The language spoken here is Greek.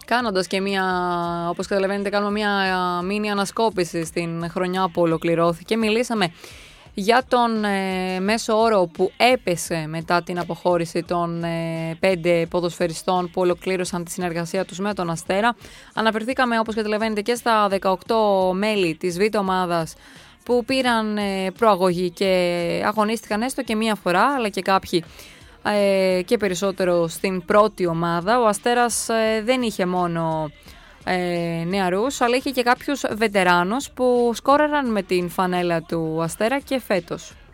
Κάνοντας και όπως καταλαβαίνετε, κάνουμε μια μίνι ανασκόπηση στην χρονιά που ολοκληρώθηκε. Μιλήσαμε για τον μέσο όρο που έπεσε μετά την αποχώρηση των 5 ποδοσφαιριστών που ολοκλήρωσαν τη συνεργασία τους με τον Αστέρα. Αναφερθήκαμε, όπως καταλαβαίνετε, και στα 18 μέλη της Β' ομάδας που πήραν προαγωγή και αγωνίστηκαν έστω και μία φορά, αλλά και κάποιοι και περισσότερο στην πρώτη ομάδα. Ο Αστέρας δεν είχε μόνο νεαρούς, αλλά είχε και κάποιους βετεράνους που σκόραραν με την φανέλα του Αστέρα και φέτος.